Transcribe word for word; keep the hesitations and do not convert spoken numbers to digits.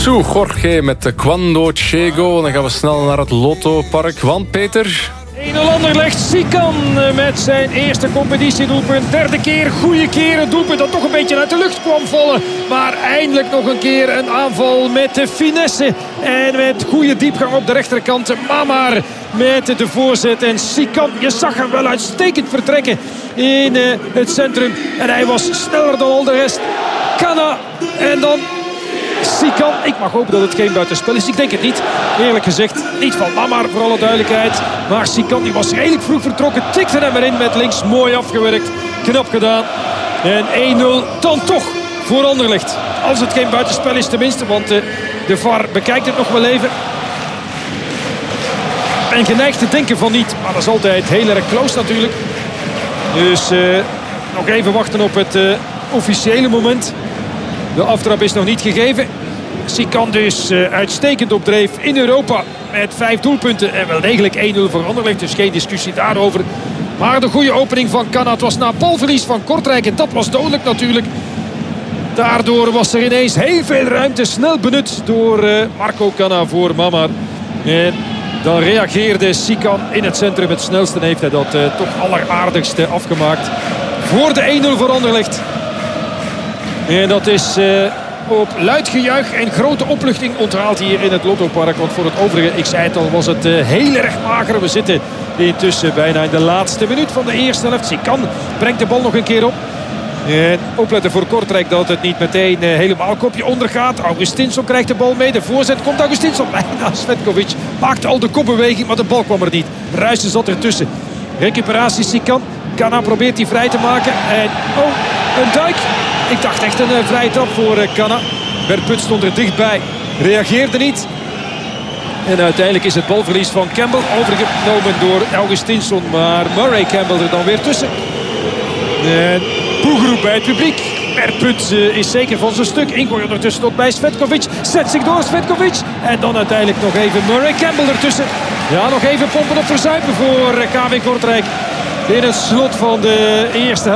Su Jorge met de Cuando Chego. Dan gaan we snel naar het Lottopark. Want Peter... een nul Anderlecht. Sikan met zijn eerste competitiedoelpunt. Derde keer, goede keer. Het doelpunt dat toch een beetje uit de lucht kwam vallen. Maar eindelijk nog een keer een aanval met de finesse. En met goede diepgang op de rechterkant. Mamar met de voorzet. En Sikan, je zag hem wel uitstekend vertrekken in uh, het centrum. En hij was sneller dan al de rest. Kana en dan... Sikan, ik mag hopen dat het geen buitenspel is. Ik denk het niet. Eerlijk gezegd, niet van Mamar voor alle duidelijkheid. Maar Sikan die was redelijk vroeg vertrokken. Tikte hem erin met links. Mooi afgewerkt. Knap gedaan. En één nul dan toch voor Anderlecht. Als het geen buitenspel is tenminste. Want de, de V A R bekijkt het nog wel even. Ik ben geneigd te denken van niet. Maar dat is altijd heel erg close natuurlijk. Dus uh, nog even wachten op het uh, officiële moment. De aftrap is nog niet gegeven. Sikan dus uh, uitstekend op dreef in Europa. Met vijf doelpunten en wel degelijk één nul voor Anderlecht. Dus geen discussie daarover. Maar de goede opening van Kana. Het was na balverlies van Kortrijk. En dat was dodelijk natuurlijk. Daardoor was er ineens heel veel ruimte. Snel benut door uh, Marco Kana voor Mamar. En dan reageerde Sikan in het centrum. Het snelste heeft hij dat uh, toch alleraardigste afgemaakt. Voor de één nul voor Anderlecht. En dat is uh, op luid gejuich en grote opluchting onthaald hier in het Lottopark. Want voor het overige, ik zei het al, was het uh, heel erg mager. We zitten intussen bijna in de laatste minuut van de eerste helft. Sikan brengt de bal nog een keer op. En opletten voor Kortrijk dat het niet meteen uh, helemaal kopje onder gaat. Augustinsson krijgt de bal mee. De voorzet komt Augustinsson bijna. Svetkovic maakte al de kopbeweging, maar de bal kwam er niet. Ruijsen zat ertussen. Recuperatie Sikan. Kana probeert hij vrij te maken. En oh, een duik. Ik dacht echt een uh, vrije trap voor uh, Kana. Berput stond er dichtbij. Reageerde niet. En uiteindelijk is het balverlies van Campbell overgenomen door Augustinsson. Maar Murray Campbell er dan weer tussen. En boegeroep bij het publiek. Berput uh, is zeker van zijn stuk. Ingooi ondertussen ook bij Svetkovic. Zet zich door Svetkovic. En dan uiteindelijk nog even Murray Campbell ertussen. Ja, nog even pompen op verzuipen voor uh, K V Kortrijk. In het slot van de eerste helft.